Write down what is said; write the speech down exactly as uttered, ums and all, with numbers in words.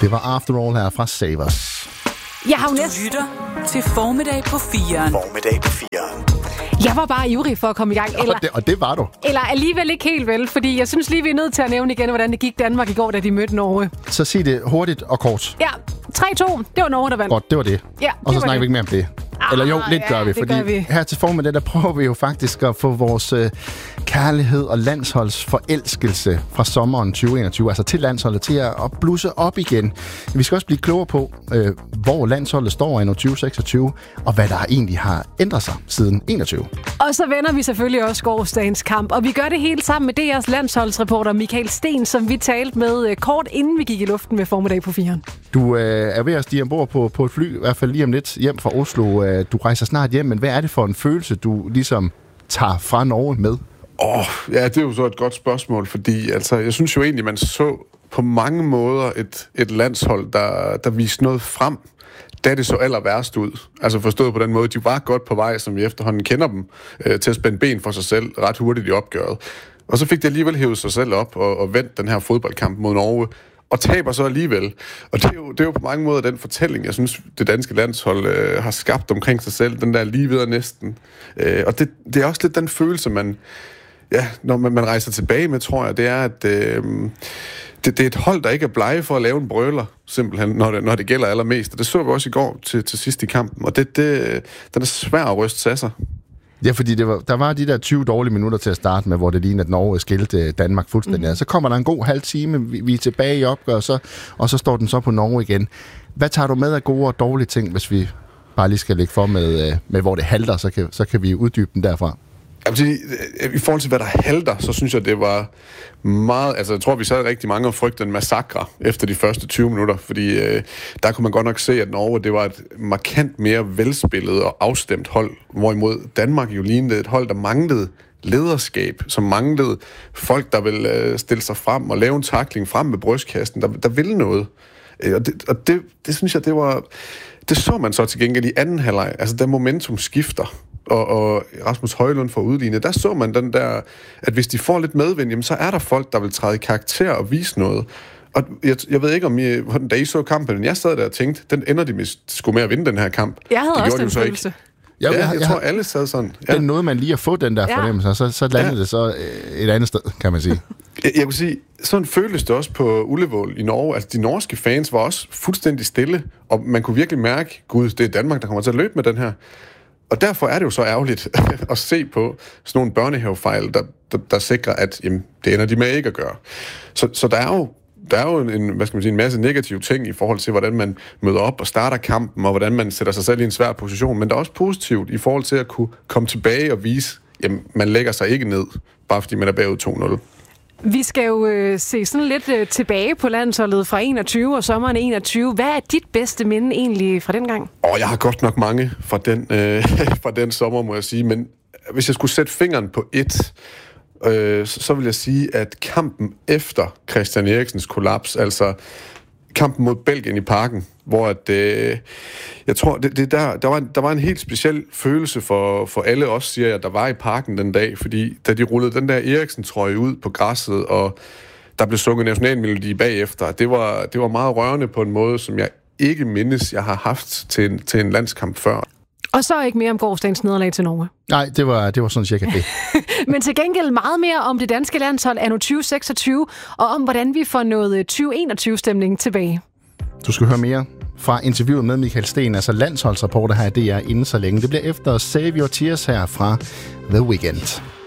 Det var After All her fra Savers. Jeg har jo Du næsten... lytter til Formiddag på firen. Formiddag på firen. Jeg var bare ivrig for at komme i gang. Eller, Og det, og det var du. eller alligevel ikke helt vel, fordi jeg synes lige, vi er nødt til at nævne igen, hvordan det gik Danmark i går, da de mødte Norge. Så sig det hurtigt og kort. Ja, tre to. Det var Norge, der vandt. Godt, det var det. Ja, og så det var snakker det. vi ikke mere om det. Eller jo, Ah, lidt ja, gør vi, det fordi gør vi. her til formiddag, der prøver vi jo faktisk at få vores øh, kærlighed og landsholdsforelskelse fra sommeren tyve enogtyve, altså til landsholdet, til at, at blusse op igen. Vi skal også blive klogere på, øh, hvor landsholdet står i tyve seksogtyve, og hvad der egentlig har ændret sig siden enogtyve. Og så vender vi selvfølgelig også gårsdagens kamp, og vi gør det hele sammen med D R's landsholdsreporter Michael Sten, som vi talte med øh, kort inden vi gik i luften med Formiddag på firen. Du øh, er ved at stige ombord på, på et fly, i hvert fald lige om lidt, hjem fra Oslo. Øh, du rejser snart hjem, men hvad er det for en følelse, du ligesom tager fra Norge med? Åh, oh, ja, det er jo så et godt spørgsmål, fordi altså, jeg synes jo egentlig, man så på mange måder et, et landshold, der, der viste noget frem, da det så aller værst ud. Altså forstået på den måde, de var godt på vej, som vi efterhånden kender dem, øh, til at spænde ben for sig selv ret hurtigt i opgøret. Og så fik de alligevel hævet sig selv op og, og vendt den her fodboldkamp mod Norge, og taber så alligevel. Og det er, jo, det er jo på mange måder den fortælling, jeg synes, det danske landshold øh, har skabt omkring sig selv, den der lige videre næsten. Øh, og det, det er også lidt den følelse, man, ja, når man, man rejser tilbage med, tror jeg, det er, at øh, det, det er et hold, der ikke er blege for at lave en brøler, simpelthen, når det, når det gælder allermest. Og det så vi også i går til, til sidst i kampen, og det, det, den er svær at ryste af sig. Ja, fordi det var, der var de der tyve dårlige minutter til at starte med, hvor det lignede, at Norge skilte Danmark fuldstændig. Mm. Så kommer der en god halv time, vi, vi er tilbage i opgør, og så, og så står den så på Norge igen. Hvad tager du med af gode og dårlige ting, hvis vi bare lige skal lægge for med, med hvor det halter, så kan, så kan vi uddybe den derfra? Sige, i forhold til, hvad der halter, så synes jeg, det var meget... Altså, jeg tror, vi sad rigtig mange og frygtede en massakre efter de første tyve minutter, fordi øh, der kunne man godt nok se, at Norge, det var et markant mere velspillet og afstemt hold, hvorimod Danmark jo lignede et hold, der manglede lederskab, som manglede folk, der ville øh, stille sig frem og lave en tackling frem med brystkassen, der, der ville noget. Øh, og det, og det, det synes jeg, det var... Det så man så til gengæld i anden halvleg, altså der momentum skifter, og, og Rasmus Højlund får udlignet, der så man den der, at hvis de får lidt medvind, jamen, så er der folk, der vil træde i karakter og vise noget. Og jeg, jeg ved ikke, om I, da I så kampen, men jeg sad der og tænkte, den ender de med, skulle med at vinde den her kamp. Jeg havde det også de den så følelse. Ikke. Ja, Ja, jeg, jeg, jeg tror, alle sad sådan. Ja. Den nåede man lige at få den der Ja. fornemmelse, og så, så landede Ja. det så øh, et andet sted, kan man sige. Jeg, jeg vil sige, sådan føltes det også på Ullevål i Norge. Altså, de norske fans var også fuldstændig stille, og man kunne virkelig mærke, gud, det er Danmark, der kommer til at løbe med den her. Og derfor er det jo så ærgerligt at se på sådan nogle børnehavefejl, der, der, der sikrer, at jamen, det ender de med ikke at gøre. Så, så der er jo Der er jo en, hvad skal man sige, en masse negative ting i forhold til, hvordan man møder op og starter kampen, og hvordan man sætter sig selv i en svær position. Men der er også positivt i forhold til at kunne komme tilbage og vise, at man lægger sig ikke ned, bare fordi man er bagud to nul. Vi skal jo øh, se sådan lidt øh, tilbage på landsholdet fra enogtyve og sommeren enogtyve. Hvad er dit bedste minde egentlig fra den gang? Åh, jeg har godt nok mange fra den, øh, fra den sommer, må jeg sige. Men hvis jeg skulle sætte fingeren på et, øh, så, så vil jeg sige, at kampen efter Christian Eriksens kollaps, altså kampen mod Belgien i Parken, hvor at, øh, jeg tror, det, det der, der, var en, der var en helt speciel følelse for, for alle os, siger jeg, der var i Parken den dag, fordi da de rullede den der Eriksen-trøje ud på græsset, og der blev sunget nationalmelodi bagefter, det var, det var meget rørende på en måde, som jeg ikke mindes, jeg har haft til en, til en landskamp før. Og så ikke mere om gårsdagens nederlag til Norge. Nej, det var, det var sådan cirka det. Men til gengæld meget mere om det danske landshold anno tyve seksogtyve, og om hvordan vi får noget tyve enogtyve-stemning tilbage. Du skal høre mere fra interviewet med Michael Sten, altså landsholdsreporter her i D R inden så længe. Det bliver efter Save Your Tears her fra The Weeknd.